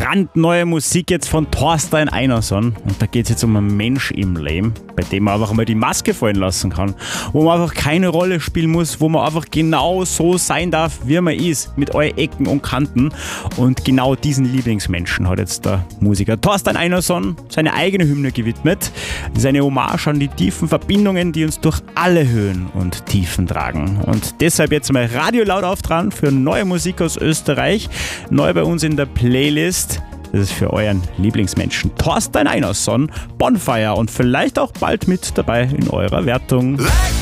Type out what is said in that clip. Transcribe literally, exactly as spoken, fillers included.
brandneue Musik jetzt von Thorstein Einarsson. Und da geht es jetzt um einen Mensch im Leben, bei dem man einfach mal die Maske fallen lassen kann. Wo man einfach keine Rolle spielen muss, wo man einfach genau so sein darf, wie man ist, mit allen Ecken und Kanten. Und genau diesen Lieblingsmenschen hat jetzt der Musiker Thorstein Einarsson seine eigene Hymne gewidmet. Das ist eine Hommage an die tiefen Verbindungen, die uns durch alle Höhen und Tiefen tragen. Und deshalb jetzt mal Radio laut auftragen für neue Musik aus Österreich. Neu bei uns in der Playlist. Das ist für euren Lieblingsmenschen Thorstein Einarsson, Bonfire und vielleicht auch bald mit dabei in eurer Wertung.